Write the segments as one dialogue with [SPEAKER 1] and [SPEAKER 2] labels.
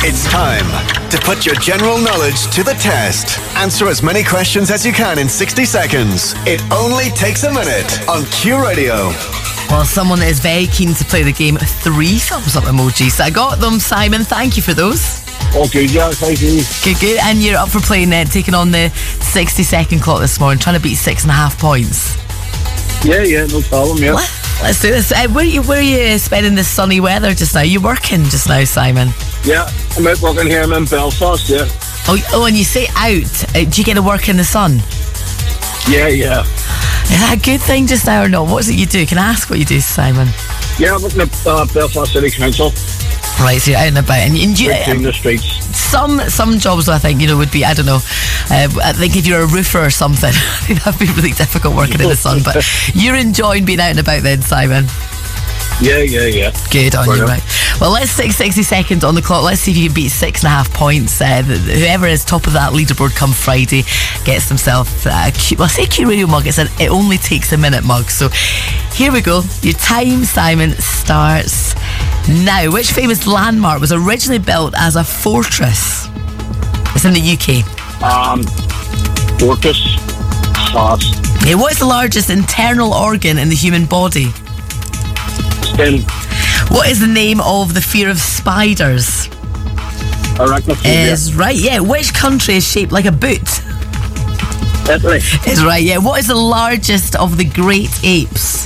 [SPEAKER 1] It's time to put your general knowledge to the test. Answer as many questions as you can in 60 seconds. It only takes a minute on Q Radio.
[SPEAKER 2] Well, someone is very keen to play the game. 3 thumbs up emojis. I got them, Simon. Thank you for those.
[SPEAKER 3] Okay, yeah, thank you.
[SPEAKER 2] Good. And you're up for playing taking on the 60-second clock this morning, trying to beat 6.5 points.
[SPEAKER 3] Yeah, no problem, yeah.
[SPEAKER 2] Let's do this. Where are you spending this sunny weather just now? You working just now, Simon?
[SPEAKER 3] Yeah, I'm out working here. I'm in Belfast, yeah.
[SPEAKER 2] Oh, and you say out. Do you get to work in the sun?
[SPEAKER 3] Yeah.
[SPEAKER 2] Is that a good thing just now or not? What is it you do? Can I ask what you do, Simon?
[SPEAKER 3] Yeah, I'm working at Belfast City Council.
[SPEAKER 2] Right, so you're out and about. And you
[SPEAKER 3] in the streets.
[SPEAKER 2] Some jobs, I think, would be, I don't know, I think if you're a roofer or something, I think that'd be really difficult working in the sun. But you're enjoying being out and about then, Simon?
[SPEAKER 3] Yeah.
[SPEAKER 2] Good on you, right. Well, let's stick 60 seconds on the clock. Let's see if you can beat 6.5 points. Whoever is top of that leaderboard come Friday gets themselves I say Q Radio mug. It's it only takes a minute mug. So here we go. Your time, Simon, starts now. Which famous landmark was originally built as a fortress? It's in the UK.
[SPEAKER 3] Fortress.
[SPEAKER 2] Yeah, what is the largest internal organ in the human body?
[SPEAKER 3] Skin.
[SPEAKER 2] What is the name of the fear of spiders?
[SPEAKER 3] Arachnophobia.
[SPEAKER 2] Is right, yeah. Which country is shaped like a boot?
[SPEAKER 3] Italy.
[SPEAKER 2] Is right, yeah. What is the largest of the great apes?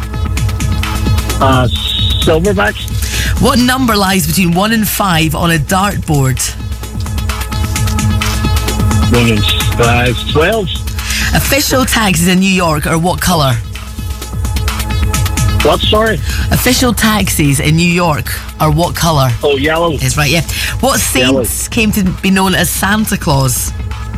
[SPEAKER 3] Silverback.
[SPEAKER 2] What number lies between 1 and 5 on a dartboard?
[SPEAKER 3] 1 and 5, 12.
[SPEAKER 2] Official taxis in New York are what colour?
[SPEAKER 3] What, sorry?
[SPEAKER 2] Official taxis in New York are what colour?
[SPEAKER 3] Oh, yellow.
[SPEAKER 2] Is right, yeah. What saints came to be known as Santa Claus?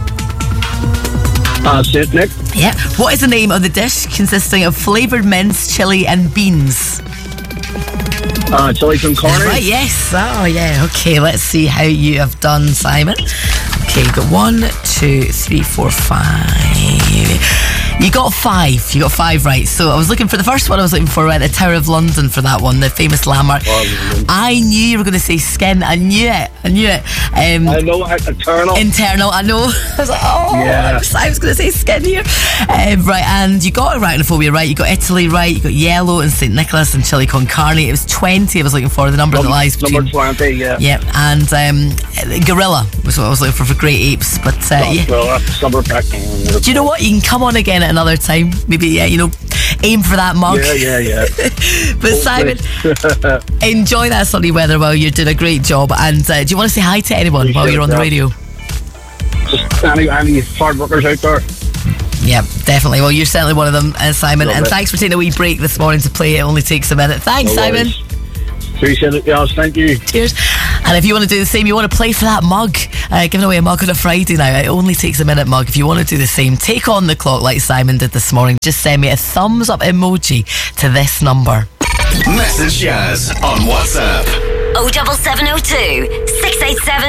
[SPEAKER 3] St. Nick.
[SPEAKER 2] Yeah. What is the name of the dish consisting of flavoured mince, chilli and beans?
[SPEAKER 3] Chili con carne.
[SPEAKER 2] Right, yes. Oh, yeah. Okay, let's see how you have done, Simon. Okay, you got 1, 2, 3, 4, 5. You got 5. You got 5 right. So I was looking for the first one. I was looking for the Tower of London for that one, the famous landmark. I knew you were going to say skin. I knew it.
[SPEAKER 3] I know. Internal.
[SPEAKER 2] I know. I was like, I was going to say skin here. Right, and you got arachnophobia right. You got Italy right. You got yellow and St. Nicholas and chili con carne. It was 20. I was looking for the number that lies between.
[SPEAKER 3] Number 20. Yeah.
[SPEAKER 2] Yeah, and gorilla was what I was looking for great apes. But yeah. Do you know what? You can come on again at another time. Maybe aim for that mug.
[SPEAKER 3] Yeah.
[SPEAKER 2] But Simon, enjoy that sunny weather while you're doing a great job. And do you want to say hi to anyone while you're on the radio?
[SPEAKER 3] Just any hard workers out there.
[SPEAKER 2] Yeah, definitely. Well, you're certainly one of them, Simon. And thanks for taking a wee break this morning to play It Only Takes a Minute. Thanks, Simon.
[SPEAKER 3] Appreciate it, guys. Thank you.
[SPEAKER 2] Cheers. And if you want to do the same, you want to play for that mug, giving away a mug on a Friday now. It only takes a minute mug. If you want to do the same, take on the clock like Simon did this morning. Just send me a thumbs up emoji to this number.
[SPEAKER 1] Message Jazz on WhatsApp.
[SPEAKER 4] 07702 687